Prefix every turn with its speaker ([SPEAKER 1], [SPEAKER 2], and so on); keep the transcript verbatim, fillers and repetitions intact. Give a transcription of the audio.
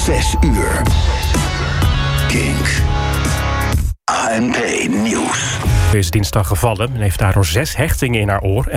[SPEAKER 1] zes uur. Kink. A N P Nieuws.
[SPEAKER 2] Ze is dinsdag gevallen en heeft daardoor zes hechtingen in haar oor.